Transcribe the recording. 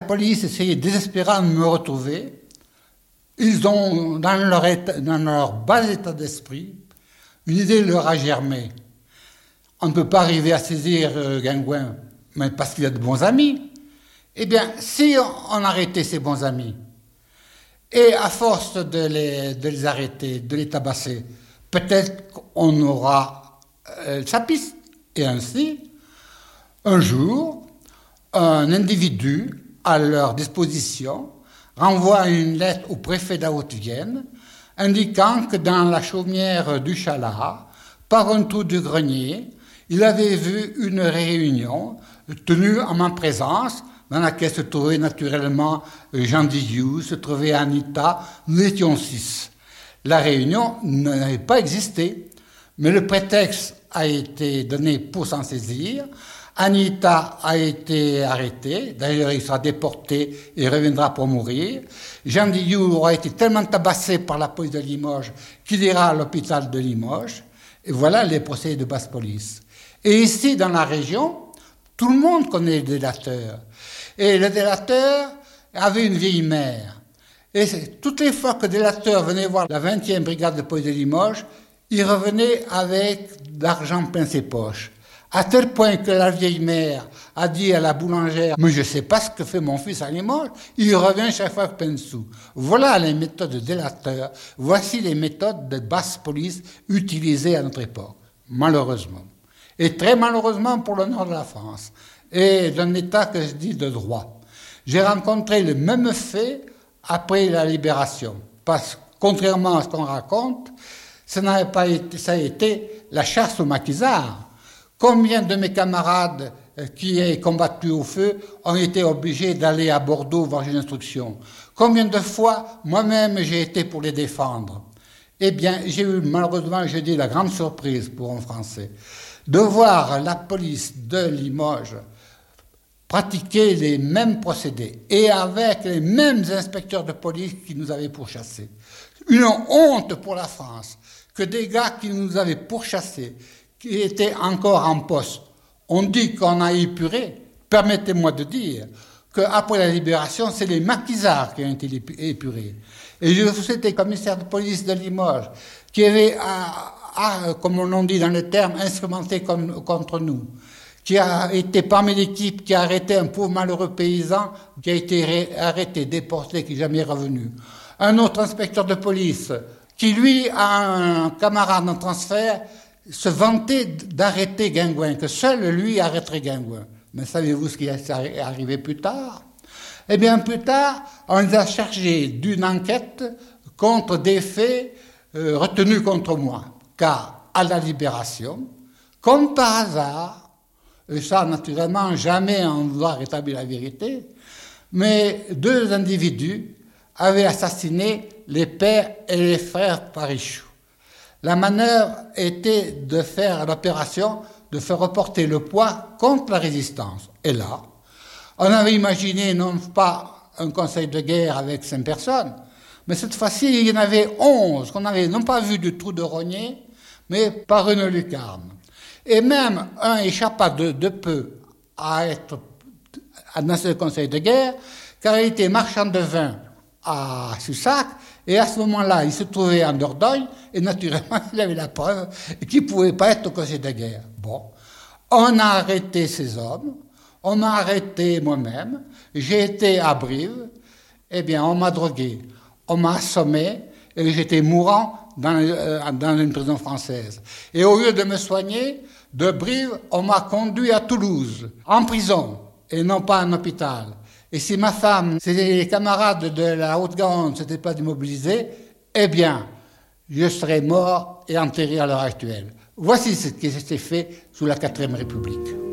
police essayait désespérément de me retrouver, ils ont, dans leur bas état d'esprit, une idée leur a germé. On ne peut pas arriver à saisir Guingouin, mais parce qu'il a de bons amis. Eh bien, si on arrêtait ces bons amis, et à force de les arrêter, de les tabasser, peut-être qu'on aura sa piste. Et ainsi, un jour, un individu, à leur disposition, renvoie une lettre au préfet de la Haute-Vienne, indiquant que dans la chaumière du Chalat, par un trou du grenier, il avait vu une réunion tenue en ma présence, dans laquelle se trouvait naturellement Jean Dioux, se trouvait Anita, nous étions 6. La réunion n'avait pas existé, mais le prétexte a été donné pour s'en saisir. Anita a été arrêtée, d'ailleurs il sera déporté et reviendra pour mourir. Jean Dioux aura été tellement tabassé par la police de Limoges qu'il ira à l'hôpital de Limoges. Et voilà les procès de basse police. Et ici, dans la région, tout le monde connaît le délateur. Et le délateur avait une vieille mère. Et toutes les fois que le délateur venait voir la 20e brigade de police de Limoges, il revenait avec de l'argent plein ses poches. À tel point que la vieille mère a dit à la boulangère « Mais je ne sais pas ce que fait mon fils à Limoges, il revient chaque fois avec plein de sous. » Voilà les méthodes de délateur. Voici les méthodes de basse police utilisées à notre époque, malheureusement. Et très malheureusement pour le nord de la France. Et d'un État que je dis de droit. J'ai rencontré le même fait après la libération. Parce que, contrairement à ce qu'on raconte, ça a été la chasse aux maquisards. Combien de mes camarades qui aient combattu au feu ont été obligés d'aller à Bordeaux voir une instruction? Combien de fois, moi-même, j'ai été pour les défendre? Eh bien, j'ai eu, malheureusement, je dis, la grande surprise pour un Français, de voir la police de Limoges pratiquer les mêmes procédés et avec les mêmes inspecteurs de police qui nous avaient pourchassés. Une honte pour la France que des gars qui nous avaient pourchassés, qui étaient encore en poste, on dit qu'on a épuré. Permettez-moi de dire qu'après la libération, c'est les maquisards qui ont été épurés. Et je été commissaire de police de Limoges, qui avait, comme on l'a dit dans les termes, instrumenté contre nous, qui a été parmi l'équipe qui a arrêté un pauvre malheureux paysan, qui a été arrêté, déporté, qui n'est jamais revenu. Un autre inspecteur de police, qui lui a un camarade en transfert, se vantait d'arrêter Guingouin, que seul lui arrêterait Guingouin. Mais savez-vous ce qui est arrivé plus tard? Eh bien, plus tard, on les a chargés d'une enquête contre des faits retenus contre moi. Car, à la libération, comme par hasard, et ça, naturellement, jamais on va rétablir la vérité, mais 2 individus avaient assassiné les pères et les frères Parichou. La manœuvre était de faire l'opération, de faire reporter le poids contre la résistance. Et là, on avait imaginé non pas un conseil de guerre avec 5 personnes, mais cette fois-ci, il y en avait 11 qu'on n'avait non pas vu du trou de Rogné, mais par une lucarne. Et même un échappa de peu à être dans ce conseil de guerre, car il était marchand de vin à Sussac, et à ce moment-là, il se trouvait en Dordogne, et naturellement, il avait la preuve qu'il ne pouvait pas être au conseil de guerre. Bon, on a arrêté ces hommes, on m'a arrêté moi-même, j'ai été à Brive, eh bien, on m'a drogué, on m'a assommé, et j'étais mourant dans une prison française. Et au lieu de me soigner, de Brive, on m'a conduit à Toulouse, en prison, et non pas en hôpital. Et si ma femme, si les camarades de la Haute-Garonne ne s'étaient pas démobilisés, eh bien, je serais mort et enterré à l'heure actuelle. Voici ce qui s'est fait sous la 4e République.